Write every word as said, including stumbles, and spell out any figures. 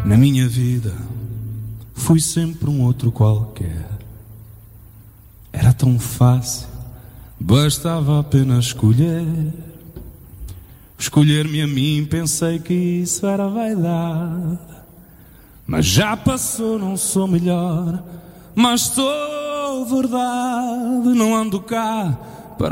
Na minha vida fui sempre um outro qualquer. Era tão fácil, bastava apenas escolher. Escolher-me a mim, pensei que isso era vaidade. Mas já passou, não sou melhor, mas sou verdade. Não ando cá